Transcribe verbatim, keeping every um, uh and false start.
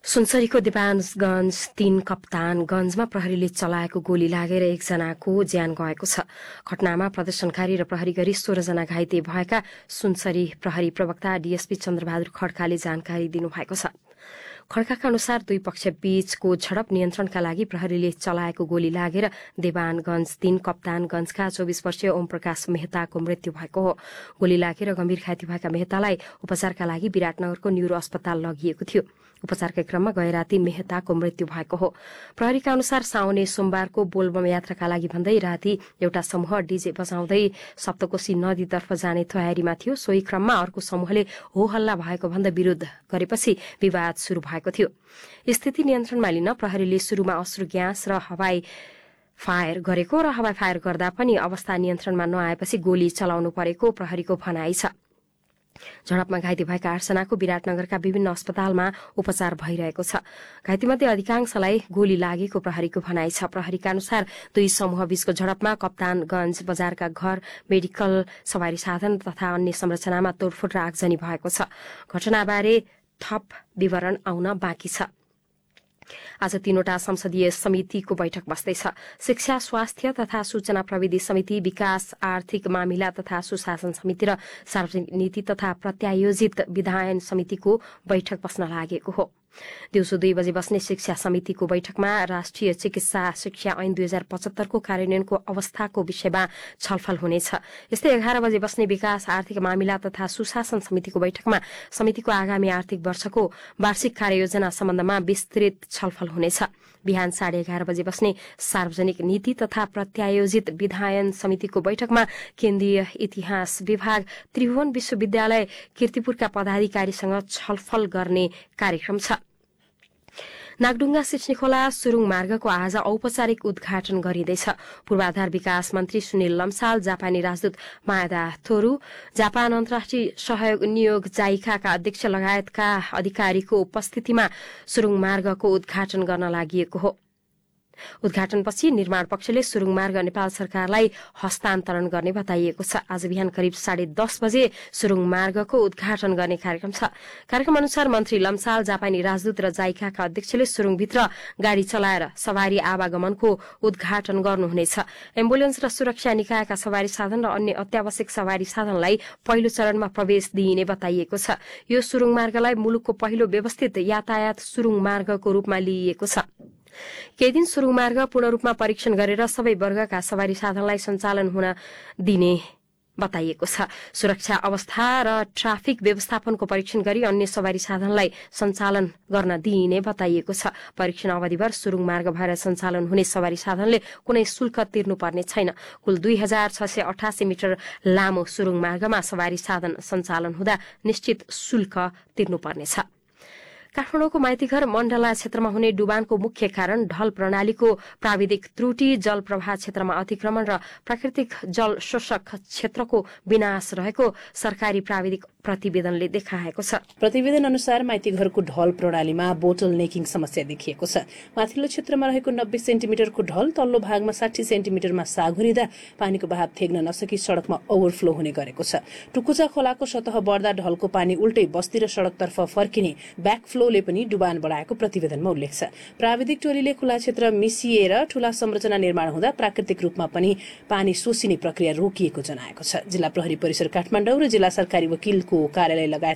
सुनसरीको देवानगञ्ज तीन कप्तानगञ्जमा प्रहरीले चलाएको गोली लागेर एकजनाको ज्यान गएको छ। घटनामा प्रदर्शनकारी र प्रहरी गरी सोह्रजना घाइते भएका सुनसरी प्रहरी प्रवक्ता डीएसपी चन्द्रबहादुर खड्काले जानकारी दिनुभएको छ। खड्काका अनुसार दुई पक्ष बीचको झडप नियन्त्रणका लागि प्रहरीले चलाएको गोली लागेर देवानगञ्ज तीन कप्तानगञ्जका चौबिस वर्षीय ओम प्रकाश मेहताको मृत्यु भएको हो। गोली लागेर गम्भीर घाइते भएका मेहतालाई उपचारका लागि विराटनगरको न्युरो अस्पताल लगिएको थियो। उपचारकै क्रममा गए राति मेहताको मृत्यु भएको हो। प्रहरीका अनुसार साउने सोमबारको बोलबम यात्राका लागि भन्दै राति एउटा समूह डीजे बजाउँदै सप्तकोशी नदीतर्फ जाने तयारीमा थियो। सोही क्रममा अर्को समूहले हो हल्ला भएको भन्दा विरोध गरेपछि विवाद शुरू भएको थियो। स्थिति नियन्त्रणमा लिन प्रहरीले शुरूमा अश्रु ग्यास र हवाई फायर गरेको र हवाई फायर गर्दा पनि अवस्था नियन्त्रणमा नआएपछि गोली चलाउनु परेको प्रहरीको भनाइ छ। झडपमा घाइते भएका आठजनाको विराटनगरका विभिन्न अस्पतालमा उपचार भइरहेको छ। घाइतेमध्ये अधिकांशलाई गोली लागेको प्रहरीको भनाइ छ। प्रहरीका अनुसार दुई समूह बीचको झडपमा कप्तानगञ्ज बजारका घर, मेडिकल, सवारी साधन तथा अन्य संरचनामा तोडफोड र आगजनी भएको छ। घटनाबारे थप विवरण आउन बाँकी छ। आज तीनवटा संसदीय समितिको बैठक बस्दैछ। शिक्षा, स्वास्थ्य तथा सूचना प्रविधि समिति, विकास, आर्थिक मामिला तथा सुशासन समिति र सार्वजनिक नीति तथा प्रत्यायोजित विधायन समितिको बैठक बस्न लागेको हो। दिउँसो दुई बजे बस्ने शिक्षा समितिको बैठकमा राष्ट्रिय चिकित्सा शिक्षा ऐन दुई हजार पचहत्तरको कार्यान्वयनको अवस्थाको विषयमा छलफल हुनेछ। यस्तै एघार बजे बस्ने विकास, आर्थिक मामिला तथा सुशासन समितिको बैठकमा समितिको आगामी आर्थिक वर्षको वार्षिक कार्ययोजना सम्बन्धमा विस्तृत छलफल हुनेछ। बिहान साढे एघार बजे बस्ने सार्वजनिक नीति तथा प्रत्यायोजित विधायन समितिको बैठकमा केन्द्रीय इतिहास विभाग, त्रिभुवन विश्वविद्यालय, कीर्तिपुरका पदाधिकारीसँग छलफल गर्ने कार्यक्रम छ। नागडुङ्गा सिस्नेखोला सुरुङ मार्गको आज औपचारिक उद्घाटन गरिँदैछ। पूर्वाधार विकास मन्त्री सुनिल लम्साल, जापानी राजदूत मायादा थोरू, जापान अन्तर्राष्ट्रिय सहयोग नियोग जाइकाका अध्यक्ष लगायतका अधिकारीको उपस्थितिमा सुरुङ मार्गको उद्घाटन गर्न लागि हो। उद्घाटनपछि निर्माण पक्षले सुरुङ मार्ग नेपाल सरकारलाई हस्तान्तरण गर्ने बताइएको छ। आज बिहान करिब साढे दस बजे सुरुङ मार्गको उद्घाटन गर्ने कार्यक्रम छ। कार्यक्रम अनुसार मन्त्री लम्साल, जापानी राजदूत र जाइकाका अध्यक्षले सुरुङभित्र गाड़ी चलाएर सवारी आवागमनको उद्घाटन गर्नुहुनेछ। एम्बुलेन्स र सुरक्षा निकायका सवारी साधन र अन्य अत्यावश्यक सवारी साधनलाई पहिलो चरणमा प्रवेश दिइने बताइएको छ। यो सुरुङ मार्गलाई मुलुकको पहिलो व्यवस्थित यातायात सुरुङ मार्गको रूपमा लिइएको छ। केही दिन सुरुङ मार्ग पूर्ण रूपमा परीक्षण गरेर सबै वर्गका सवारी साधनलाई सञ्चालन हुन दिने बताइएको छ। सुरक्षा अवस्था र ट्राफिक व्यवस्थापनको परीक्षण गरी अन्य सवारी साधनलाई सञ्चालन गर्न दिइने बताइएको छ। परीक्षण अवधिभर सुरुङ मार्ग भएर सञ्चालन हुने सवारी साधनले कुनै शुल्क तिर्नुपर्ने छैन। कुल दुई हजार छ सय अठासी मिटर लामो सुरुङ मार्गमा सवारी साधन सञ्चालन हुँदा निश्चित शुल्क तिर्नुपर्नेछ। काठमाडौँको माइतीघर मण्डला क्षेत्रमा हुने डुबानको मुख्य कारण ढल प्रणालीको प्राविधिक त्रुटि, जल प्रवाह क्षेत्रमा अतिक्रमण र प्राकृतिक जल शोषक क्षेत्रको विनाश रहेको सरकारी प्राविधिक प्रतिवेदनले देखाएको छ। प्रतिवेदन अनुसार माइतीघरको ढल प्रणालीमा बोटल नेकिङ समस्या देखिएको छ। माथिल्लो क्षेत्रमा रहेको नब्बे सेन्टिमिटरको ढल तल्लो भागमा साठी सेन्टिमिटरमा साघुरिँदा पानीको बहाव थेग्न नसकी सड़कमा ओभरफ्लो हुने गरेको छ। टुकुचा खोलाको सतह बढ्दा ढलको पानी उल्टै बस्ती र सड़कतर्फ फर्किने ब्याकफ्लोले पनि डुबान बढाएको प्रतिवेदनमा उल्लेख छ। प्राविधिक टोलीले खुला क्षेत्र मिसिएर ठूला संरचना निर्माण हुँदा प्राकृतिक रूपमा पनि पानी सोसिने प्रक्रिया रोकिएको जनाएको छ। जिल्ला प्रहरी परिसर काठमाडौँ र जिल्ला सरकारी वकिलको कार्यालय लगायत